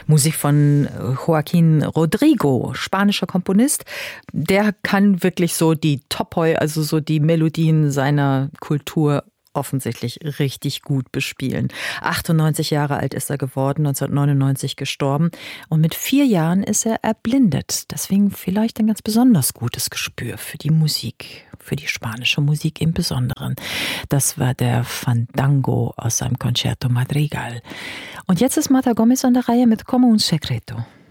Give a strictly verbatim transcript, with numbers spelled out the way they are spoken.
Musik von Joaquín Rodrigo, spanischer Komponist. Der kann wirklich so die Topoi, also so die Melodien seiner Kultur offensichtlich richtig gut bespielen. achtundneunzig Jahre alt ist er geworden, neunzehnhundertneunundneunzig gestorben. Und mit vier Jahren ist er erblindet. Deswegen vielleicht ein ganz besonders gutes Gespür für die Musik, für die spanische Musik im Besonderen. Das war der Fandango aus seinem Concerto Madrigal. Und jetzt ist Marta Gómez an der Reihe mit Como un Secreto.